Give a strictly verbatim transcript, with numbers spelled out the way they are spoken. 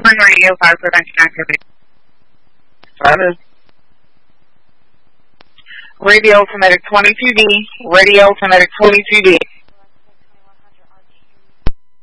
Radio Fire Prevention Activity. Seven. Radio Kinetic twenty-two D. Radio Kinetic twenty-two D.